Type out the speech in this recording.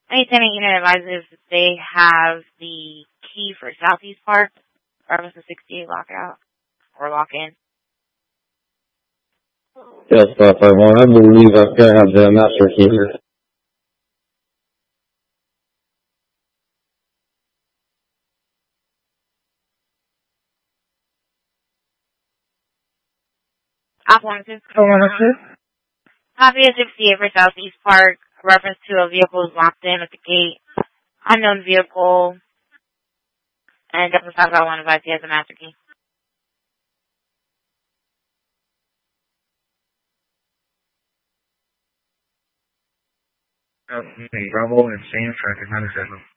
Anytime unit advises if they have the key for Southeast Park, reference to 68 lockout or lock in. Yes, 551. I believe I have the master key here. Alpha 1-2. Copy of 68 for Southeast Park, reference to a vehicle is locked in at the gate. Unknown vehicle, and Delta 551 advised he has a master key. Bravo and Sam traffic 97.